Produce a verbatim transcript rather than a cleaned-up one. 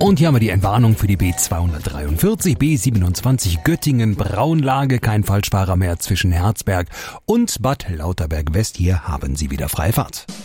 Und hier haben wir die Entwarnung für die B zweihundertdreiundvierzig, B siebenundzwanzig Göttingen, Braunlage, kein Falschfahrer mehr zwischen Herzberg und Bad Lauterberg West. Hier haben Sie wieder freie Fahrt.